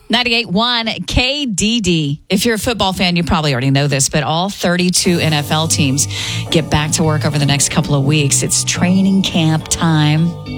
98.1 KDD. If you're a football fan, you probably already know this, but all 32 NFL teams get back to work over the next couple of weeks. It's training camp time.